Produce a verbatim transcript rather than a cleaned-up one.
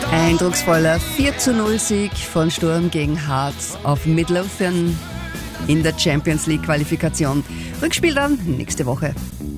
Eindrucksvoller vier zu null Sieg von Sturm gegen Hearts auf Midlothian in der Champions League Qualifikation. Rückspiel dann nächste Woche.